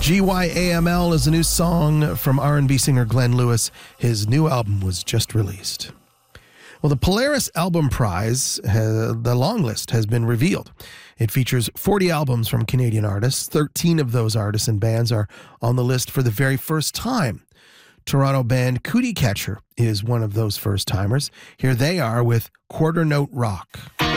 GYAML is a new song from R&B singer Glenn Lewis. His new album was just released. Well, the Polaris Album Prize, the long list has been revealed. It features 40 albums from Canadian artists. 13 of those artists and bands are on the list for the very first time. Toronto band Cootie Catcher is one of those first-timers. Here they are with Quarter Note Rock.